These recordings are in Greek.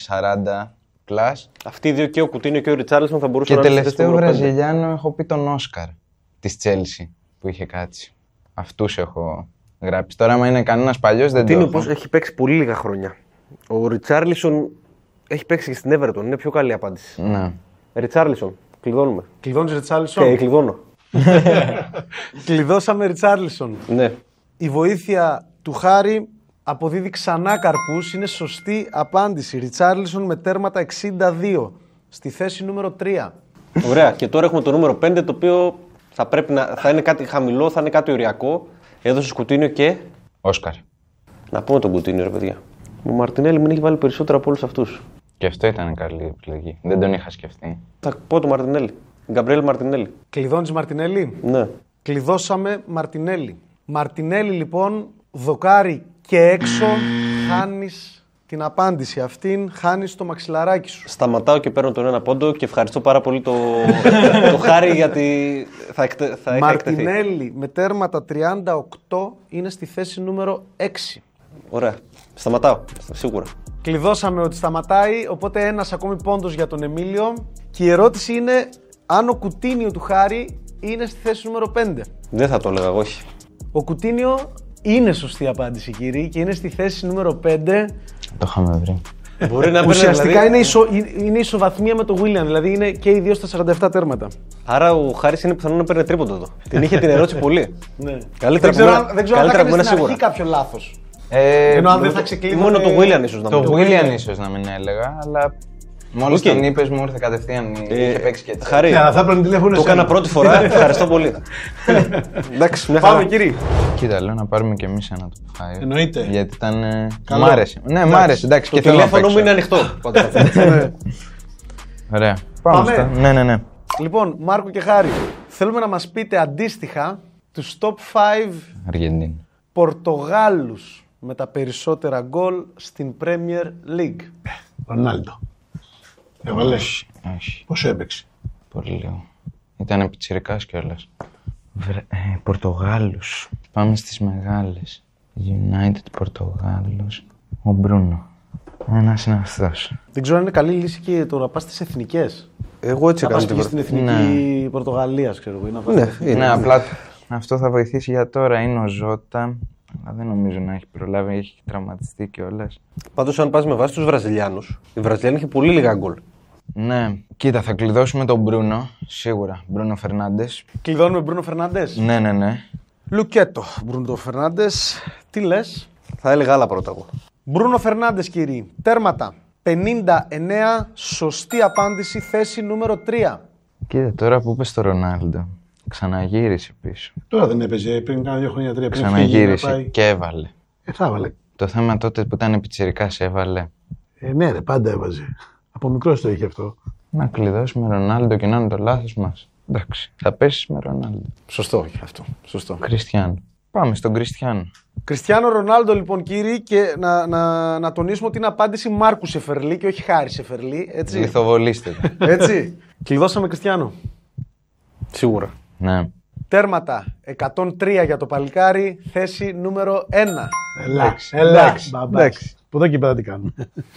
40 πλάς. Αυτοί οι δύο, και ο Κουτίνιο και ο Ριτσάρλισον, θα μπορούσαν Και να είναι στη θέση του τελευταίο νούμερο 5. Βραζιλιάνο έχω πει τον Όσκαρ της Τσέλσι που είχε κάτσει. Αυτούς έχω γράψει. Τώρα, άμα είναι κανένας παλιός, δεν το Κουτίνιο έχω. πώς έχει παίξει πολύ λίγα χρόνια. Ο Ριτσάρλισον έχει παίξει και στην Everton. Είναι πιο καλή απάντηση. Ναι. Ριτσάρλισον, κλειδώνουμε. Κλειδώνεις Ριτσάρλισον. Κλειδώνω. Κλειδώσαμε Ριτσάρλισον. Ναι. Η βοήθεια του Χάρη αποδίδει ξανά καρπούς. Είναι σωστή απάντηση. Ριτσάρλισον με τέρματα 62 στη θέση νούμερο 3. Ωραία. Και τώρα έχουμε το νούμερο 5, το οποίο θα είναι κάτι χαμηλό, θα είναι κάτι οριακό. Έδωσε Κουτίνιο και. Όσκαρ. Να πούμε τον Κουτίνιο, ρε παιδιά. Ο Μαρτινέλη μην έχει βάλει περισσότερα από όλους αυτούς. Και αυτό ήταν καλή επιλογή. Δεν τον είχα σκεφτεί. Θα πω τον Μαρτινέλη. Γκαμπριέλ Μαρτινέλη. Κλειδώνεις Μαρτινέλη. Ναι. Κλειδώσαμε Μαρτινέλη. Μαρτινέλη λοιπόν, δοκάρι και έξω. Χάνεις την απάντηση αυτήν, χάνεις το μαξιλαράκι σου. Σταματάω και παίρνω τον ένα πόντο και ευχαριστώ πάρα πολύ το Χάρη, γιατί θα είχα εκτεθεί. Μαρτινέλη με τέρματα 38 είναι στη θέση νούμερο 6. Ωραία. Σταματάω. Σίγουρα. Κλειδώσαμε ότι σταματάει, οπότε ένας ακόμη πόντος για τον Εμίλιο. Και η ερώτηση είναι αν ο Κουτίνιο του Χάρη είναι στη θέση νούμερο 5. Δεν θα το έλεγα εγώ, όχι. Ο Κουτίνιο είναι σωστή απάντηση, κύριοι, και είναι στη θέση νούμερο 5. Το είχαμε βρει. Μπορεί να Ουσιαστικά δηλαδή... είναι ισοβαθμία με τον William, δηλαδή είναι και οι δύο στα 47 τέρματα. Άρα ο Χάρης είναι πιθανό να παίρνει τρίποντο εδώ. Την είχε την ερώτηση πολύ. Ναι. Καλύτερα δεν ξέρω αν θα κάνεις στην αρχή κάποιο λάθος. Ενώ αν δεν θα ξεκλείδωνε... Μόνο το William ίσως να μην Το William ίσως να μην έλεγα, αλλά μόλις τον είπες μου ήρθε κατευθείαν. Είχε παίξει και έτσι. Χάρη, το έκανα πρώτη φορά. Ευχαριστώ πολύ. Εντάξει, μια χαρά. Πάμε, κύριε. Κοίτα, λέω να πάρουμε κι εμείς ένα top 5. Εννοείται. Γιατί ήταν. Μ' άρεσε. Ναι, μ' άρεσε. Εντάξει, Το και θέλω να τηλέφωνο μου παίξω. είναι ανοιχτό. Ωραία. Πάμε στα. Ναι. Λοιπόν, Μάρκο και Χάρη, θέλουμε να μας πείτε αντίστοιχα τους top 5 Αργεντίνη. Πορτογάλους με τα περισσότερα γκολ στην Premier League. Ρονάλντο. Έβαλες. Όχι. Πόσο έπαιξε? Πολύ λίγο. Ήταν πιτσιρικάς κιόλας. Πορτογάλους. Πάμε στις μεγάλες. United Πορτογάλους. Ο Μπρούνο. Ένας είναι αυτός. Δεν ξέρω αν είναι καλή λύση και το να πας στις εθνικές. Εγώ έτσι Να πας έκανα και την στην εθνική Πορτογαλίας, ξέρω εγώ. Ναι, απλά αυτό θα βοηθήσει για τώρα. Είναι ο Ζώτα. Αλλά δεν νομίζω να έχει προλάβει, έχει τραυματιστεί κιόλας. Πάντως, αν πας με βάση τους Βραζιλιάνους, η Βραζιλιάνοι είχε πολύ λίγα γκολ. Ναι, κοίτα, θα κλειδώσουμε τον Μπρούνο. Σίγουρα. Μπρούνο Φερνάντες. Κλειδώνουμε Μπρούνο Φερνάντες. Ναι. Λουκέτο. Μπρούνο Φερνάντες. Τι λες? Θα έλεγα άλλα πρώτα εγώ. Μπρούνο Φερνάντες, κύριοι. Τέρματα 59. Σωστή απάντηση. Θέση νούμερο 3. Κοίτα, τώρα που είπες το Ρονάλντο, ξαναγύρισε πίσω. Τώρα δεν έπαιζε πριν κάνα 2 χρόνια, 3 πριν. Ξαναγύρισε και έβαλε. Θα έβαλε. Το θέμα τότε που ήταν πιτσιρικάς έβαλε. Ναι, ρε, πάντα έβαζε. Από μικρός το είχε αυτό. Να κλειδώσουμε Ρονάλντο και να είναι το λάθος μας. Εντάξει, θα πέσεις με Ρονάλντο. Σωστό αυτό. Σωστό. Κριστιάνο. Πάμε στον Κριστιάνο. Κριστιάνο Ρονάλντο, λοιπόν, κύριοι, και να τονίσουμε ότι είναι απάντηση Μάρκου Σεφερλί και όχι Χάρη Σεφερλί. Έτσι. Λιθοβολήστε το. Έτσι. Κλειδώσαμε Κριστιάνο. Σίγουρα. Ναι. Τέρματα 103 για το παλικάρι. Θέση νούμερο 1. Εντάξει. Που εδώ και πέρα τι κάνουμε.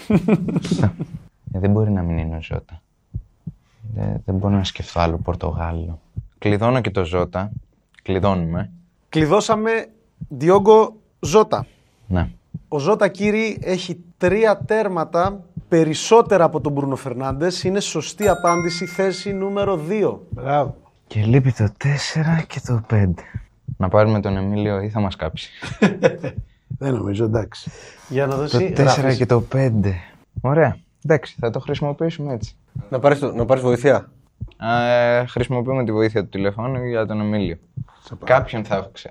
Δεν μπορεί να μην είναι ο Ζώτα. Δεν μπορώ να σκεφτώ άλλο Πορτογάλο. Κλειδώνω και το Ζώτα. Κλειδώνουμε. Κλειδώσαμε Διόγκο Ζώτα. Ναι. Ο Ζώτα, κύριοι, έχει 3 τέρματα περισσότερα από τον Μπρούνο Φερνάντες. Είναι σωστή απάντηση. Θέση νούμερο 2. Μπράβο. Και λείπει το 4 και το 5. Να πάρουμε τον Εμίλιο ή θα μας κάψει. Δεν νομίζω, εντάξει. Για να δώσει Το 4 και το 5. Ωραία. Εντάξει, θα το χρησιμοποιήσουμε έτσι. Να πάρεις βοήθεια. Χρησιμοποιούμε τη βοήθεια του τηλεφώνου για τον Εμίλιο. Κάποιον θα άκουσα.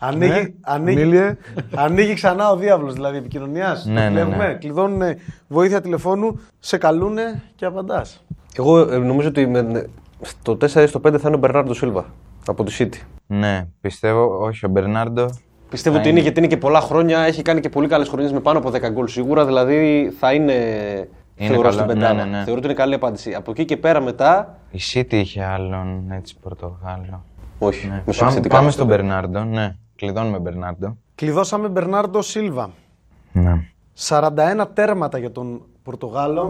Ανοίγει ξανά ο διάβλος, δηλαδή επικοινωνίας. Ναι. Κλειδώνουν βοήθεια τηλεφώνου, σε καλούνε και απαντάς. Εγώ νομίζω ότι στο 4 ή στο 5 θα είναι ο Μπερνάρντο Σίλβα από τη City. Ναι, πιστεύω, όχι ο Μπερνάρντο. Πιστεύω ότι είναι, γιατί είναι και πολλά χρόνια, έχει κάνει και πολύ καλές χρονιές με πάνω από 10 γκολ σίγουρα, δηλαδή θα είναι θεωρώ στην πεντάδα. Ναι. Θεωρώ ότι είναι καλή απάντηση. Από εκεί και πέρα μετά. Η City είχε άλλον έτσι Πορτογάλο. Όχι. Ναι. Πάμε στον Μπερνάρντο, ναι. Κλειδώνουμε Μπερνάρντο. Κλειδώσαμε Μπερνάρντο Σίλβα. Ναι. 41 τέρματα για τον Πορτογάλο.